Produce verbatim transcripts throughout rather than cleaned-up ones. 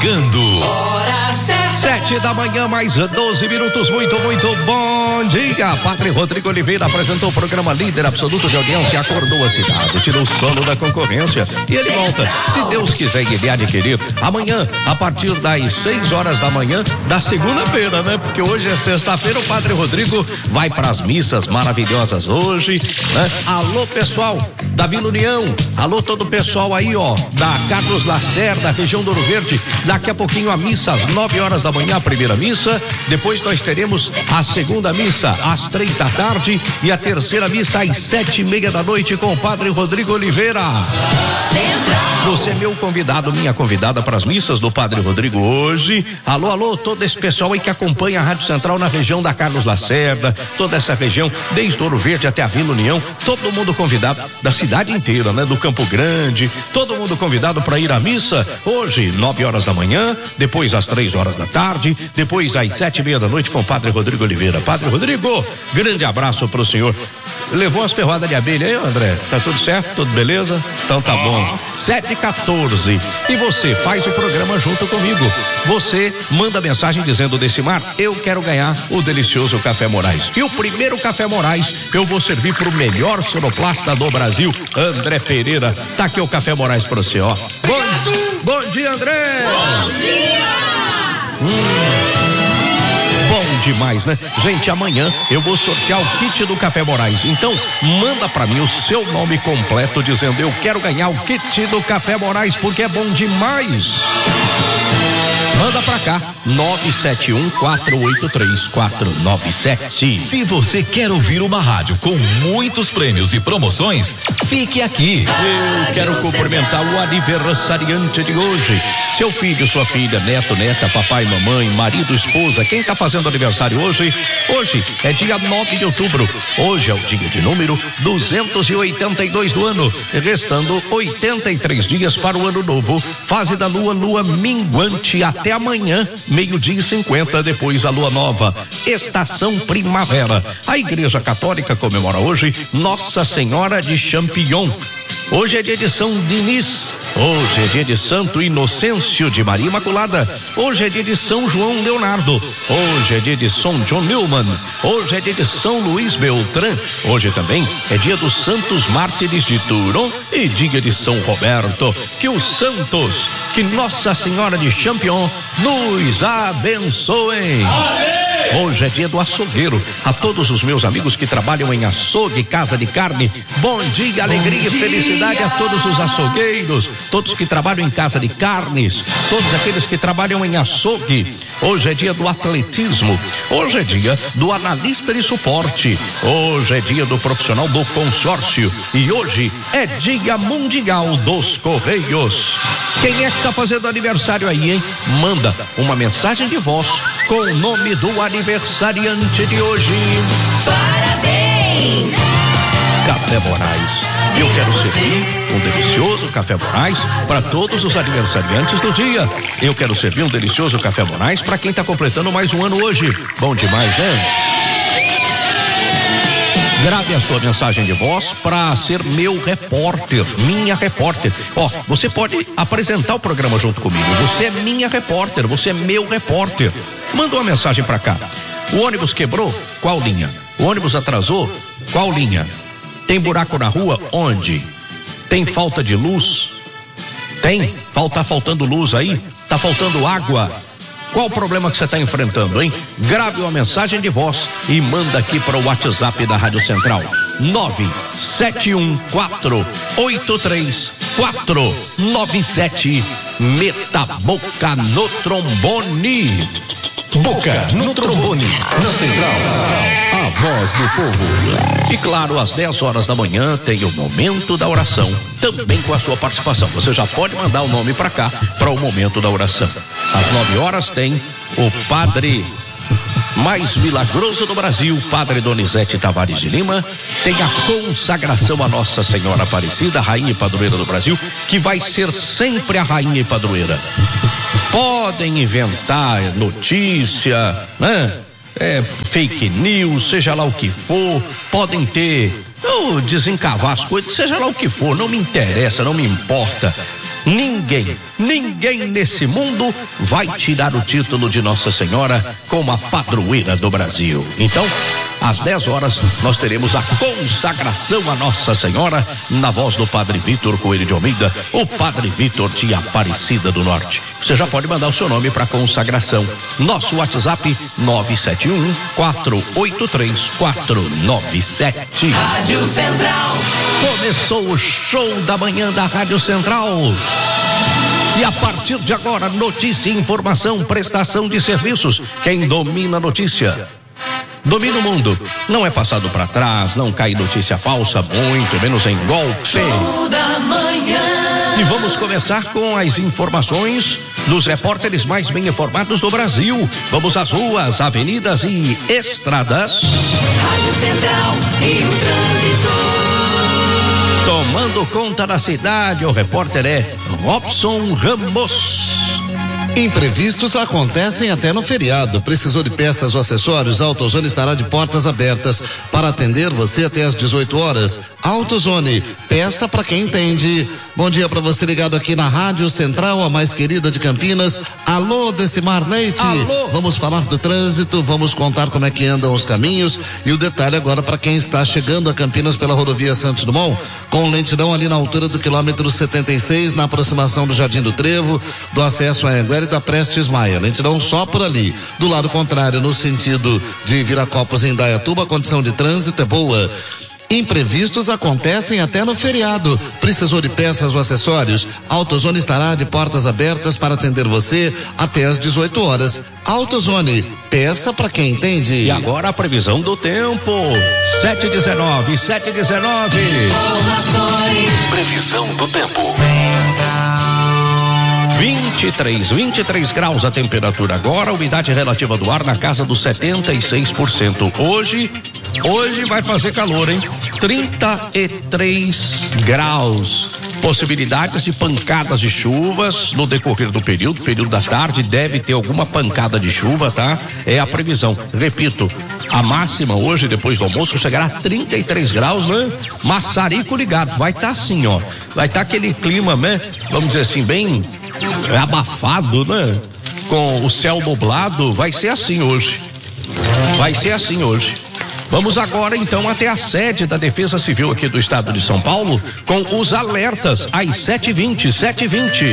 chegando. Hora certa. Sete da manhã, mais doze minutos. Muito, muito bom dia. Padre Rodrigo Oliveira apresentou o programa líder absoluto de audiência, acordou a cidade, tirou o sono da concorrência e ele volta, se Deus quiser, ele adquirir amanhã, a partir das seis horas da manhã da segunda-feira, né? Porque hoje é sexta-feira, o Padre Rodrigo vai para as missas maravilhosas hoje, né? Alô, pessoal da Vila União, alô, todo o pessoal aí, ó, da Carlos Lacerda, região do Ouro Verde. Daqui a pouquinho a missa às nove horas da manhã, a primeira missa. Depois nós teremos a segunda missa às três da tarde e a terceira missa às sete e meia da noite com o Padre Rodrigo Oliveira. Você é meu convidado, minha convidada para as missas do Padre Rodrigo hoje. Alô, alô, todo esse pessoal aí que acompanha a Rádio Central na região da Carlos Lacerda, toda essa região, desde Ouro Verde até a Vila União, todo mundo convidado da cidade inteira, né? Do Campo Grande, todo mundo convidado para ir à missa hoje, nove horas da manhã, depois às três horas da tarde, depois às sete e meia da noite com o Padre Rodrigo Oliveira. Padre Rodrigo, grande abraço pro senhor. Levou as ferroadas de abelha aí, André? Tá tudo certo? Tudo beleza? Então tá bom. sete e quatorze. E você faz o programa junto comigo. Você manda mensagem dizendo: Decimar, eu quero ganhar o delicioso Café Moraes. E o primeiro Café Moraes eu vou servir pro melhor sonoplasta do Brasil, André Pereira. Tá aqui o Café Moraes pra você, ó. Bom, bom dia, André! Bom dia! Hum. Bom demais, né? Gente, amanhã eu vou sortear o kit do Café Moraes. Então, manda pra mim o seu nome completo dizendo: eu quero ganhar o kit do Café Moraes, porque é bom demais. Manda pra cá, nove sete um, quatro oito três, quatro nove sete. Se você quer ouvir uma rádio com muitos prêmios e promoções, fique aqui. Eu quero cumprimentar o aniversariante de hoje. Seu filho, sua filha, neto, neta, papai, mamãe, marido, esposa, quem tá fazendo aniversário hoje? Hoje é dia nove de outubro. Hoje é o dia de número duzentos e oitenta e dois do ano, restando oitenta e três dias para o ano novo. Fase da lua, lua minguante até amanhã, meio-dia e cinquenta, depois a lua nova, estação primavera. A Igreja Católica comemora hoje Nossa Senhora de Champignon. Hoje é dia de São Dinis. Hoje é dia de Santo Inocêncio de Maria Imaculada. Hoje é dia de São João Leonardo. Hoje é dia de São John Newman. Hoje é dia de São Luís Beltrán. Hoje também é dia dos Santos Mártires de Turon e dia de São Roberto. Que os santos, que Nossa Senhora de Champignon nos abençoem. Hoje é dia do açougueiro. A todos os meus amigos que trabalham em açougue, casa de carne, bom dia, alegria e felicidade a todos os açougueiros, todos que trabalham em casa de carnes, todos aqueles que trabalham em açougue. Hoje é dia do atletismo. Hoje é dia do analista de suporte. Hoje é dia do profissional do consórcio. E hoje é dia mundial dos Correios. Quem é que tá fazendo aniversário aí, hein? Manda uma mensagem de voz com o nome do aniversariante de hoje. Parabéns! Café Moraes. Eu quero servir um delicioso Café Moraes para todos os aniversariantes do dia. Eu quero servir um delicioso Café Moraes para quem está completando mais um ano hoje. Bom demais, né? Grave a sua mensagem de voz para ser meu repórter, minha repórter. Ó, você pode apresentar o programa junto comigo. Você é minha repórter, você é meu repórter. Manda uma mensagem para cá. O ônibus quebrou? Qual linha? O ônibus atrasou? Qual linha? Tem buraco na rua? Onde? Tem falta de luz? Tem? Tá faltando luz aí? Tá faltando água? Qual o problema que você está enfrentando, hein? Grave uma mensagem de voz e manda aqui para o WhatsApp da Rádio Central. nove sete um quatro oito três quatro nove sete. Meta boca no trombone. Boca no trombone, na Central, a voz do povo. E claro, às dez horas da manhã tem o Momento da Oração, também com a sua participação. Você já pode mandar o nome para cá, para o Momento da Oração. Às nove horas tem o Padre mais milagroso do Brasil, Padre Donizete Tavares de Lima. Tem a consagração a Nossa Senhora Aparecida, Rainha e Padroeira do Brasil, que vai ser sempre a Rainha e Padroeira. Podem inventar notícia, né? É, fake news, seja lá o que for, podem ter, ou desencavar as coisas, seja lá o que for, não me interessa, não me importa. Ninguém, ninguém nesse mundo vai tirar o título de Nossa Senhora como a padroeira do Brasil. Então, às dez horas, nós teremos a consagração a Nossa Senhora na voz do Padre Vitor Coelho de Almeida, o Padre Vitor de Aparecida do Norte. Você já pode mandar o seu nome para consagração. Nosso WhatsApp nove sete um, quatro oito três, quatro nove sete. Rádio Central. Começou o show da manhã da Rádio Central. E a partir de agora, notícia, informação, prestação de serviços. Quem domina a notícia domina o mundo. Não é passado para trás, não cai notícia falsa, muito menos em golpe. Show da manhã. E vamos começar com as informações dos repórteres mais bem informados do Brasil. Vamos às ruas, avenidas e estradas. Rádio Central e o trânsito. Tomando conta da cidade, o repórter é Robson Ramos. Imprevistos acontecem até no feriado. Precisou de peças ou acessórios? A AutoZone estará de portas abertas para atender você até às dezoito horas. AutoZone, peça para quem entende. Bom dia para você ligado aqui na Rádio Central, a mais querida de Campinas. Alô, Decimar Leite. Alô. Vamos falar do trânsito, vamos contar como é que andam os caminhos e o detalhe agora para quem está chegando a Campinas pela rodovia Santos Dumont, com lentidão ali na altura do quilômetro setenta e seis, na aproximação do Jardim do Trevo, do acesso a Anguera e da Prestes Maia. Lentidão só por ali. Do lado contrário, no sentido de Viracopos em Indaiatuba, a condição de trânsito é boa. Imprevistos acontecem até no feriado. Precisou de peças ou acessórios? A AutoZone estará de portas abertas para atender você até às dezoito horas. AutoZone, peça para quem entende. E agora a previsão do tempo. sete e dezenove, sete e dezenove. Informações. Previsão do tempo. vinte e três, vinte e três graus a temperatura agora, a umidade relativa do ar na casa dos setenta e seis por cento. Hoje, hoje vai fazer calor, hein? trinta e três graus. Possibilidades de pancadas de chuvas no decorrer do período, período da tarde deve ter alguma pancada de chuva, tá? É a previsão. Repito, a máxima hoje, depois do almoço, chegará a trinta e três graus, né? Maçarico ligado, vai estar tá assim, ó. Vai estar tá aquele clima, né? Vamos dizer assim, bem abafado, né? Com o céu nublado, vai ser assim hoje. Vai ser assim hoje. Vamos agora então até a sede da Defesa Civil aqui do estado de São Paulo com os alertas às sete e vinte, sete e vinte.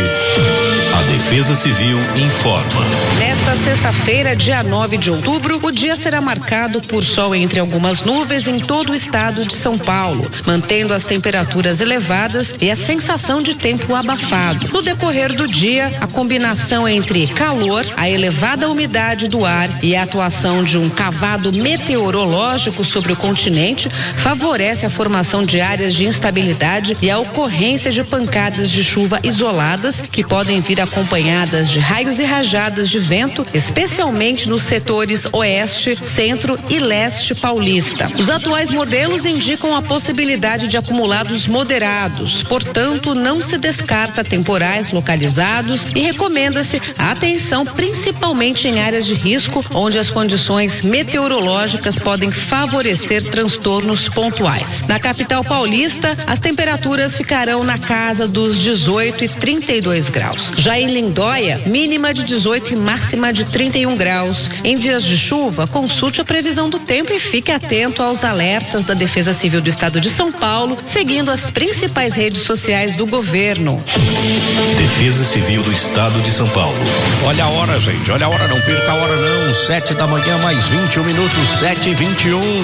A Defesa Civil informa. Nesta sexta-feira, dia nove de outubro, o dia será marcado por sol entre algumas nuvens em todo o estado de São Paulo, mantendo as temperaturas elevadas e a sensação de tempo abafado. No decorrer do dia, a combinação entre calor, a elevada umidade do ar e a atuação de um cavado meteorológico sobre o continente favorece a formação de áreas de instabilidade e a ocorrência de pancadas de chuva isoladas que podem vir acompanhadas de raios e rajadas de vento, especialmente nos setores oeste, centro e leste paulista. Os atuais modelos indicam a possibilidade de acumulados moderados, portanto, não se descarta temporais localizados e recomenda-se a atenção principalmente em áreas de risco, onde as condições meteorológicas podem favorecer transtornos pontuais. Na capital paulista, as temperaturas ficarão na casa dos dezoito e trinta e dois graus. Já em Lindóia, mínima de dezoito e máxima de trinta e um graus. Em dias de chuva, consulte a previsão do tempo e fique atento aos alertas da Defesa Civil do Estado de São Paulo, seguindo as principais redes sociais do governo. Defesa Civil do Estado de São Paulo. Olha a hora, gente, olha a hora, não perca a hora não. Sete da manhã, mais vinte e um minutos, sete e vinte e um.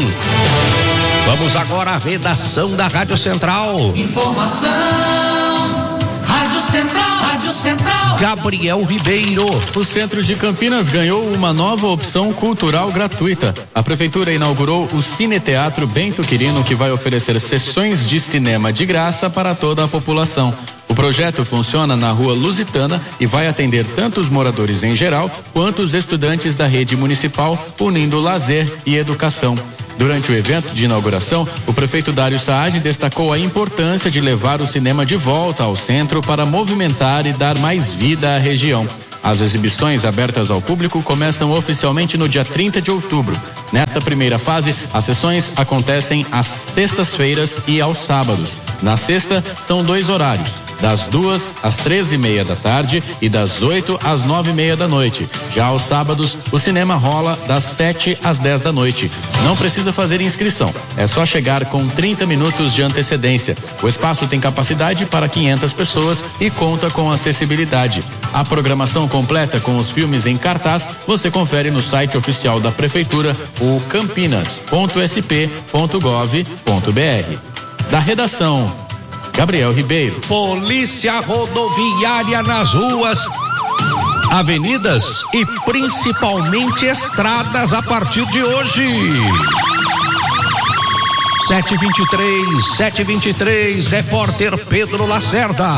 Vamos agora à redação da Rádio Central. Informação. Rádio Central. Rádio Central. Gabriel Ribeiro. O centro de Campinas ganhou uma nova opção cultural gratuita. A prefeitura inaugurou o Cine Teatro Bento Quirino, que vai oferecer sessões de cinema de graça para toda a população. O projeto funciona na Rua Lusitana e vai atender tanto os moradores em geral quanto os estudantes da rede municipal, unindo lazer e educação. Durante o evento de inauguração, o prefeito Dário Saad destacou a importância de levar o cinema de volta ao centro para movimentar e dar mais vida à região. As exibições abertas ao público começam oficialmente no dia trinta de outubro. Nesta primeira fase, as sessões acontecem às sextas-feiras e aos sábados. Na sexta, são dois horários, das duas às treze e meia da tarde e das oito às nove e meia da noite. Já aos sábados, o cinema rola das sete às dez da noite. Não precisa fazer inscrição, é só chegar com trinta minutos de antecedência. O espaço tem capacidade para quinhentas pessoas e conta com acessibilidade. A programação completa com os filmes em cartaz você confere no site oficial da Prefeitura, o campinas ponto s p ponto gov ponto b r. Da redação, Gabriel Ribeiro. Polícia Rodoviária nas ruas, avenidas e principalmente estradas a partir de hoje. sete e vinte e três, sete e vinte e três, repórter Pedro Lacerda.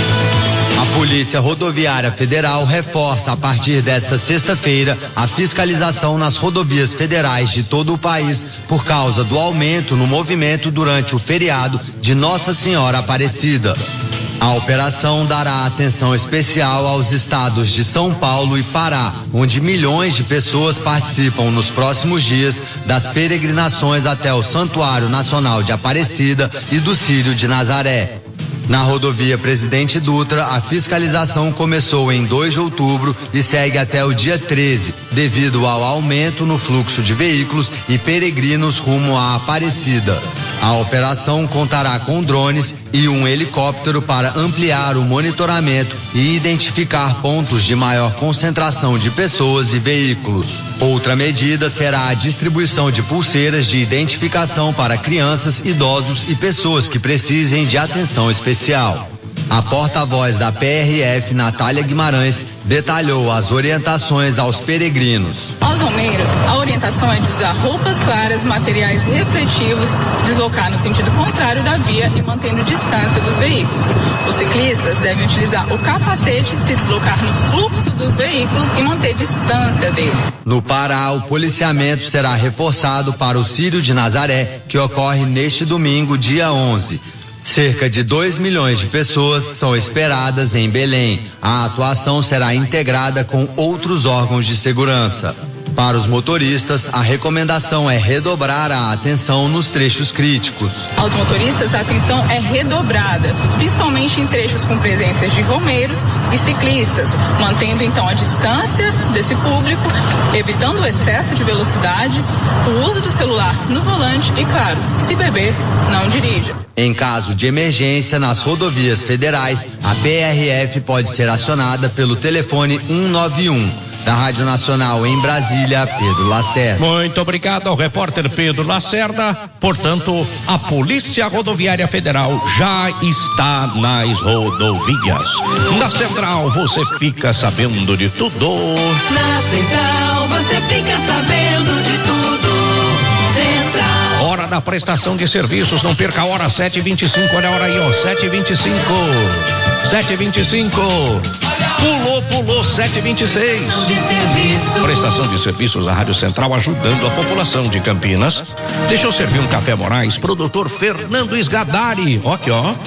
A Polícia Rodoviária Federal reforça a partir desta sexta-feira a fiscalização nas rodovias federais de todo o país por causa do aumento no movimento durante o feriado de Nossa Senhora Aparecida. A operação dará atenção especial aos estados de São Paulo e Pará, onde milhões de pessoas participam nos próximos dias das peregrinações até o Santuário Nacional de Aparecida e do Círio de Nazaré. Na rodovia Presidente Dutra, a fiscalização começou em dois de outubro e segue até o dia treze, devido ao aumento no fluxo de veículos e peregrinos rumo à Aparecida. A operação contará com drones e um helicóptero para ampliar o monitoramento e identificar pontos de maior concentração de pessoas e veículos. Outra medida será a distribuição de pulseiras de identificação para crianças, idosos e pessoas que precisem de atenção especial. A porta-voz da P R F, Natália Guimarães, detalhou as orientações aos peregrinos. Aos romeiros, a orientação é de usar roupas claras, materiais refletivos, deslocar no sentido contrário da via e mantendo distância dos veículos. Os ciclistas devem utilizar o capacete, se deslocar no fluxo dos veículos e manter distância deles. No Pará, o policiamento será reforçado para o Círio de Nazaré, que ocorre neste domingo, dia onze. Cerca de dois milhões de pessoas são esperadas em Belém. A atuação será integrada com outros órgãos de segurança. Para os motoristas, a recomendação é redobrar a atenção nos trechos críticos. Aos motoristas, a atenção é redobrada, principalmente em trechos com presenças de romeiros e ciclistas, mantendo então a distância desse público, evitando o excesso de velocidade, o uso do celular no volante e, claro, se beber, não dirija. Em caso de emergência nas rodovias federais, a P R F pode ser acionada pelo telefone um nove um. Da Rádio Nacional em Brasília, Pedro Lacerda. Muito obrigado ao repórter Pedro Lacerda. Portanto, a Polícia Rodoviária Federal já está nas rodovias. Na Central, você fica sabendo de tudo. Na Central, você fica sabendo de tudo. Central. Hora da prestação de serviços, não perca a hora, sete e vinte e cinco, olha a hora aí, ó, sete e vinte e cinco. sete e vinte e cinco. Pulou, pulou, sete e vinte e seis. Prestação de serviços da Rádio Central ajudando a população de Campinas. Deixa eu servir um café Moraes pro doutor Fernando Esgadari. Ó aqui, ó. Hum.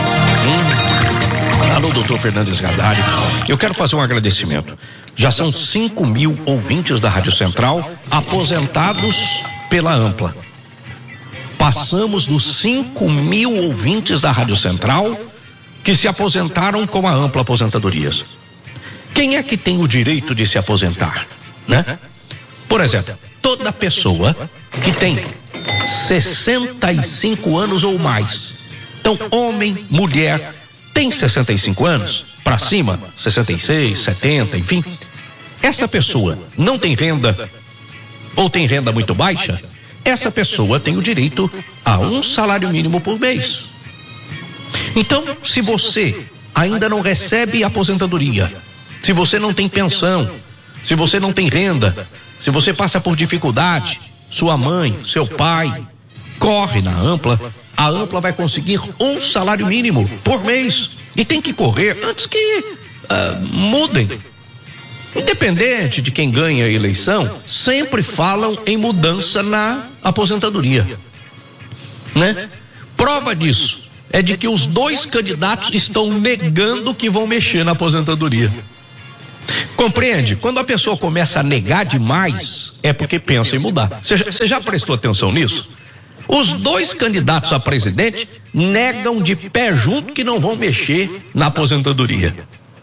Alô, doutor Fernando Esgadari. Eu quero fazer um agradecimento. Já são cinco mil ouvintes da Rádio Central aposentados pela Ampla. Passamos dos cinco mil ouvintes da Rádio Central que se aposentaram com a Ampla Aposentadorias. Quem é que tem o direito de se aposentar, né? Por exemplo, toda pessoa que tem sessenta e cinco anos ou mais. Então, homem, mulher, tem sessenta e cinco anos para cima, sessenta e seis, setenta, enfim. Essa pessoa não tem renda ou tem renda muito baixa, essa pessoa tem o direito a um salário mínimo por mês. Então, se você ainda não recebe aposentadoria, se você não tem pensão, se você não tem renda, se você passa por dificuldade, sua mãe, seu pai, corre na Ampla, a Ampla vai conseguir um salário mínimo por mês. E tem que correr antes que uh, mudem. Independente de quem ganha a eleição, sempre falam em mudança na aposentadoria, né? Prova disso é de que os dois candidatos estão negando que vão mexer na aposentadoria. Compreende? Quando a pessoa começa a negar demais, é porque pensa em mudar. Você já, você já prestou atenção nisso? Os dois candidatos a presidente negam de pé junto que não vão mexer na aposentadoria.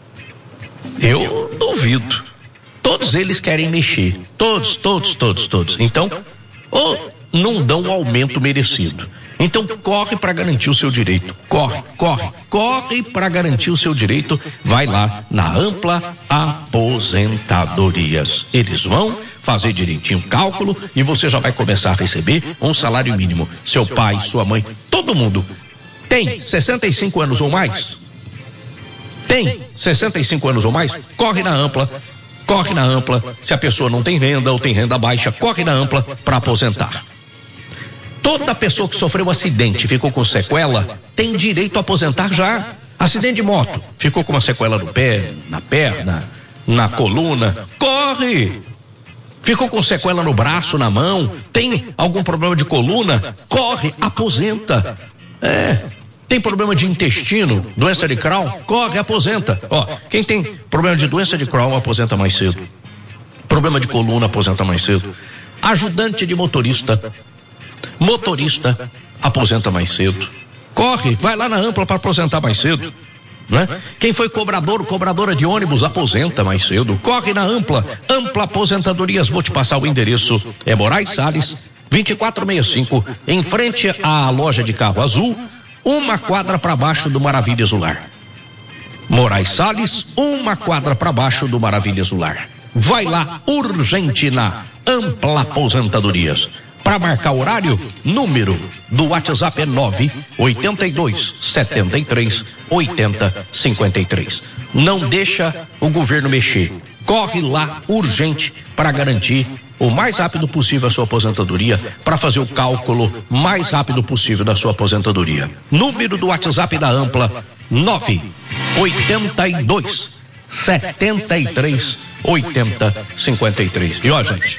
Eu duvido. Todos eles querem mexer. Todos, todos, todos, todos. Então, ou não dão o aumento merecido. Então, corre para garantir o seu direito. Corre, corre, corre para garantir o seu direito. Vai lá na Ampla Aposentadorias. Eles vão fazer direitinho o cálculo e você já vai começar a receber um salário mínimo. Seu pai, sua mãe, todo mundo tem sessenta e cinco anos ou mais? Tem sessenta e cinco anos ou mais? Corre na Ampla. Corre na Ampla. Se a pessoa não tem renda ou tem renda baixa, corre na Ampla para aposentar. Toda pessoa que sofreu um acidente e ficou com sequela tem direito a aposentar já. Acidente de moto, ficou com uma sequela no pé, na perna, na coluna, corre! Ficou com sequela no braço, na mão, tem algum problema de coluna, corre, aposenta. É, tem problema de intestino, doença de Crohn, corre, aposenta. Ó, quem tem problema de doença de Crohn, aposenta mais cedo. Problema de coluna, aposenta mais cedo. Ajudante de motorista, motorista, aposenta mais cedo. Corre, vai lá na Ampla para aposentar mais cedo. Né? Quem foi cobrador, cobradora de ônibus, aposenta mais cedo. Corre na Ampla, Ampla Aposentadorias. Vou te passar o endereço. É Moraes Salles, vinte e quatro sessenta e cinco, em frente à loja de carro azul, uma quadra para baixo do Maravilhas do Lar. Moraes Salles, uma quadra para baixo do Maravilhas do Lar. Vai lá, urgente, na Ampla Aposentadorias. Para marcar horário, número do WhatsApp é nove oito dois sete três oito zero cinco três. Não deixa o governo mexer. Corre lá, urgente, para garantir o mais rápido possível a sua aposentadoria, para fazer o cálculo mais rápido possível da sua aposentadoria. Número do WhatsApp da Ampla, nove oito dois sete três oito zero cinco três. E ó, gente,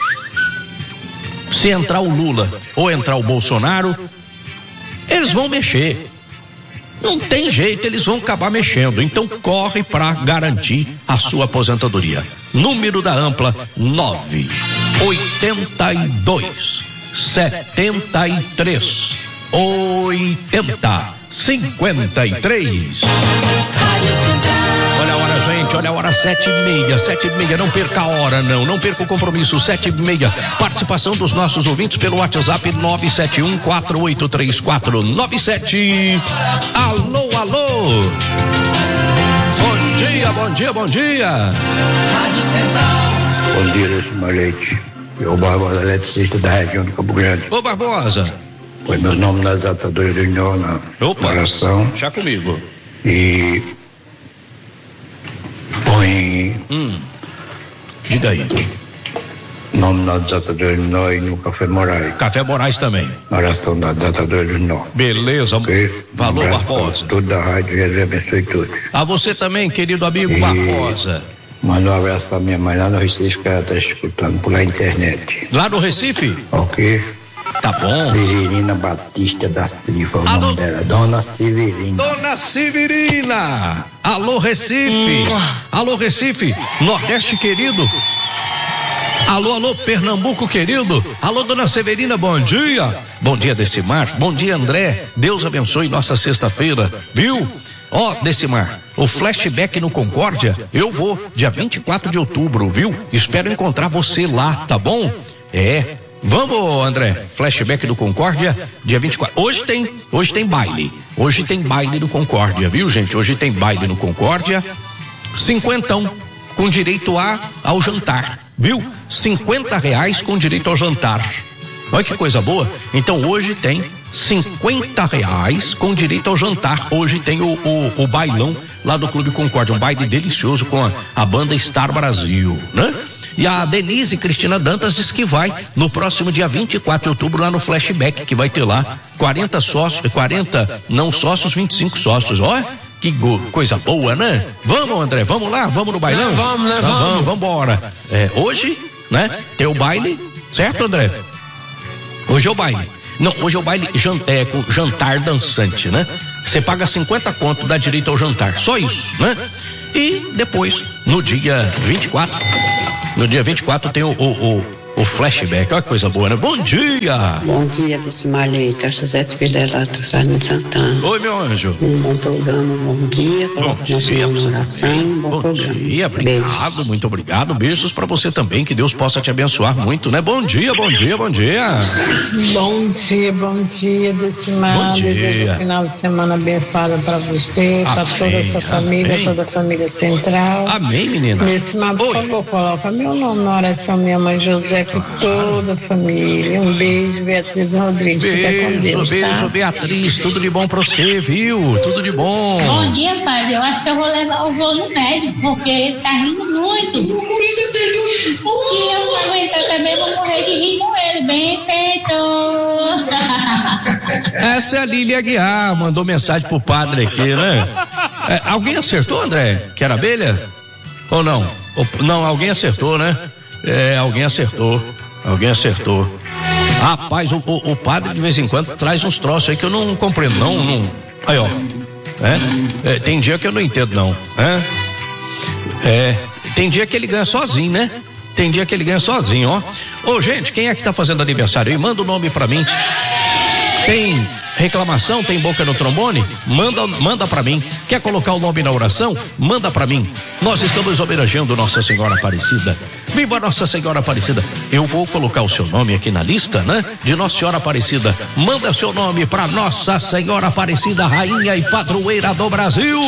se entrar o Lula ou entrar o Bolsonaro, eles vão mexer. Não tem jeito, eles vão acabar mexendo. Então corre para garantir a sua aposentadoria. Número da Ampla, nove oito dois sete três oito zero cinco três. Olha a hora, gente, olha a hora, sete e meia, sete e meia, não perca a hora, não, não perca o compromisso, sete e meia. Participação dos nossos ouvintes pelo WhatsApp nove sete um quatro oito três quatro nove sete. Alô, alô. Bom dia, bom dia, bom dia. Rádio Central. Bom dia, Lúcio Malete. Eu, Barbosa, eletricista da região do Campo Grande. Ô, Barbosa. Põe meus nomes nas ataduras do União na Opa, oração. Já comigo. E põe. Hum. Diga aí. Nome na desatadora do Nó e no Café Moraes. Café Moraes também. Oração da desatadora do Nó. Beleza, okay? Valor, um Barbosa. Toda a rádio, Jesus abençoe todos. A você também, querido amigo e Barbosa. Manda um abraço pra minha mãe lá no Recife, que ela tá escutando por lá na internet. Lá no Recife? Ok. Tá bom. Severina Batista da Silva, o Alô? Nome dela, Dona Severina. Dona Severina. Alô, Recife. Hum. Alô, Recife. Nordeste querido. Alô, alô, Pernambuco querido. Alô, Dona Severina, bom dia. Bom dia, Decimar. Bom dia, André. Deus abençoe nossa sexta-feira, viu? Ó, oh, Decimar, o flashback no Concórdia, eu vou, dia vinte e quatro de outubro, viu? Espero encontrar você lá, tá bom? É. Vamos, André, flashback do Concórdia, dia vinte e quatro. Hoje tem, hoje tem baile. Hoje tem baile do Concórdia, viu, gente? Hoje tem baile no Concórdia. Cinquentão, com direito a, ao jantar, viu? Cinquenta reais com direito ao jantar. Olha que coisa boa. Então hoje tem cinquenta reais com direito ao jantar. Hoje tem o, o, o bailão lá do Clube Concórdia, um baile delicioso com a, a banda Star Brasil, né? E a Denise Cristina Dantas diz que vai no próximo dia vinte e quatro de outubro lá no Flashback, que vai ter lá quarenta sócios, quarenta não sócios, vinte e cinco sócios. Olha que go, coisa boa, né? Vamos, André, vamos lá, vamos no bailão? É, vamos, né? Tá, Vamos. vamos, vamos embora. É, hoje, né? Tem o baile, certo, André? Hoje é o baile. Não, hoje é o baile é, com jantar dançante, né? Você paga cinquenta conto, dá direito ao jantar. Só isso, né? E depois, no dia vinte e quatro, no dia vinte e quatro tem o, o, o, o flashback. Olha que coisa boa, né? Bom dia! Bom dia, Decimaleta, José de Fidela, Carne de Santana. Oi, meu anjo. Um bom programa, bom dia. Bom dia, oração, bom, bom programa. dia, obrigado, Beijos. muito obrigado. Beijos pra você também, que Deus possa te abençoar muito, né? Bom dia, bom dia, bom dia. Bom dia, bom dia, Decimar. Bom dia. Desejo um final de semana abençoado para você, para toda a sua família, amém. toda a família central. Amém, menina. Decimar, por Oi. favor, coloca meu nome na oração, minha mãe José, com toda a família. Um beijo, Beatriz Rodrigues. Fica com Beijo, Deus, beijo, tá? Beatriz, tudo de bom pra você, viu? Tudo de bom. Bom dia, pai. Eu acho que eu vou levar o vô no médico, porque ele tá rindo muito. Se eu não aguentar também, vou morrer de rir com ele. Bem feito. Essa é a Lília Aguiar, mandou mensagem pro padre aqui, né? É, alguém acertou, André? Que era abelha? Ou não? Ou, não, alguém acertou, né? É, alguém acertou. Alguém acertou. Rapaz, o, o, o padre de vez em quando traz uns troços aí que eu não compreendo, não. não. Aí, ó. É, é, tem dia que eu não entendo, não. É, é, tem dia que ele ganha sozinho, né? Tem dia que ele ganha sozinho, ó. Ô, gente, quem é que tá fazendo aniversário aí? Manda o nome pra mim. Tem reclamação, tem boca no trombone? Manda, manda pra mim. Quer colocar o nome na oração? Manda pra mim. Nós estamos homenageando Nossa Senhora Aparecida. Viva Nossa Senhora Aparecida. Eu vou colocar o seu nome aqui na lista, né? De Nossa Senhora Aparecida. Manda seu nome pra Nossa Senhora Aparecida, rainha e padroeira do Brasil.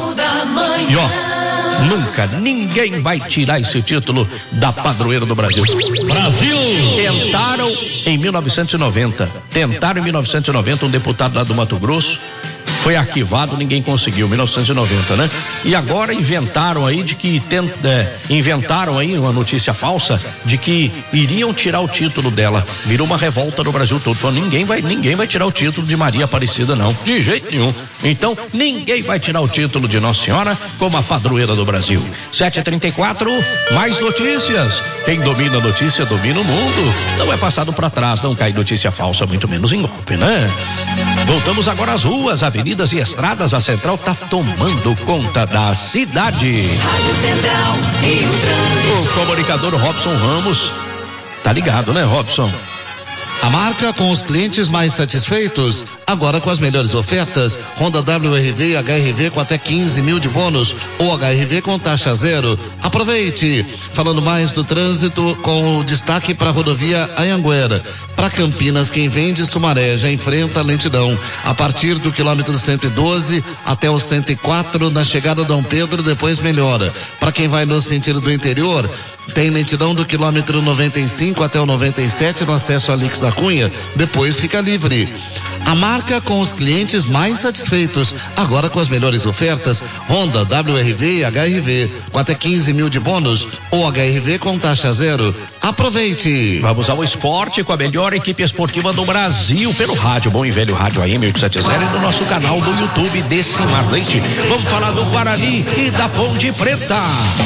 E ó, nunca ninguém vai tirar esse título da padroeira do Brasil. Brasil! Tentaram em mil novecentos e noventa. Tentaram em mil novecentos e noventa, um deputado lá do Mato Grosso. Foi arquivado, ninguém conseguiu, mil novecentos e noventa, né? E agora inventaram aí de que tent, é, inventaram aí uma notícia falsa de que iriam tirar o título dela. Virou uma revolta no Brasil todo. Falando, ninguém vai, ninguém vai tirar o título de Maria Aparecida, não. De jeito nenhum. Então, ninguém vai tirar o título de Nossa Senhora como a padroeira do Brasil. sete e trinta e quatro, mais notícias. Quem domina a notícia, domina o mundo. Não é passado para trás, não cai notícia falsa, muito menos em golpe, né? Voltamos agora às ruas, avenidas e estradas. A Central tá tomando conta da cidade. Rádio Central e o trânsito. O comunicador Robson Ramos tá ligado, né, Robson? A marca com os clientes mais satisfeitos, agora com as melhores ofertas. Honda W R V e H R V com até quinze mil de bônus, ou H R V com taxa zero. Aproveite! Falando mais do trânsito, com o destaque para a rodovia Anhanguera. Para Campinas, quem vem de Sumaré já enfrenta a lentidão. A partir do quilômetro cento e doze até o cento e quatro, na chegada a Dom Pedro, depois melhora. Para quem vai no sentido do interior, tem lentidão do quilômetro noventa e cinco até o noventa e sete no acesso a Lix da Cunha, depois fica livre. A marca com os clientes mais satisfeitos, agora com as melhores ofertas. Honda W R V e H R V com até quinze mil de bônus, ou H R V com taxa zero. Aproveite! Vamos ao esporte com a melhor equipe esportiva do Brasil pelo rádio, bom e velho rádio A M oitocentos e setenta e no nosso canal do YouTube Decimar Leite. Vamos falar do Guarani e da Ponte Preta.